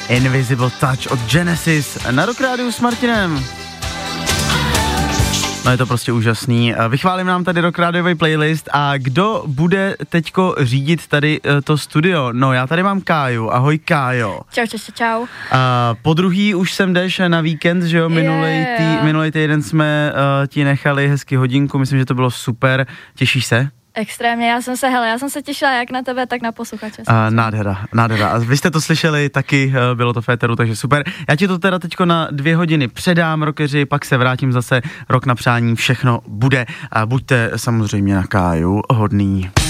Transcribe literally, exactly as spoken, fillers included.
Invisible Touch od Genesis na Rock Rádiu s Martinem. No je to prostě úžasný. Vychválím nám tady Rock Rádiový playlist a kdo bude teďko řídit tady uh, to studio? No já tady mám Káju. Ahoj Kájo. Čau, čau, čau. Uh, po druhý už sem jdeš na víkend, že jo? Minulej, tý, minulej týden jsme uh, ti nechali hezky hodinku, myslím, že to bylo super. Těšíš se? Extrémně, já jsem se, hele, já jsem se těšila jak na tebe, tak na posluchače. Uh, nádhera, nádhera. A vy jste to slišeli taky, uh, bylo to v éteru, takže super. Já ti to teda teďko na dvě hodiny předám, rockeři, pak se vrátím zase, rok na přání, všechno bude. A buďte samozřejmě na Káju hodný.